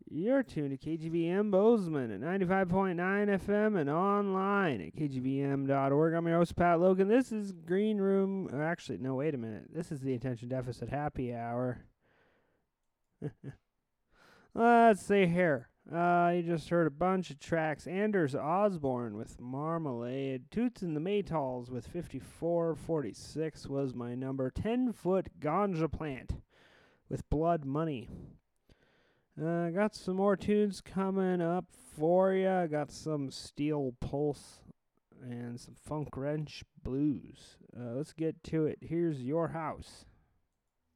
You're tuned to KGVM Bozeman at 95.9 FM and online at kgvm.org. I'm your host, Pat Logan. This is Green Room. Actually, no, wait a minute. This is the Attention Deficit Happy Hour. Let's see here. You just heard a bunch of tracks. Anders Osborne with Marmalade. Toots and the Maytals with 5446 was my number. 10-Foot Ganja Plant with Blood Money. Got some more tunes coming up for you. Got some Steel Pulse and some Funk Wrench Blues. Let's get to it. Here's Your House.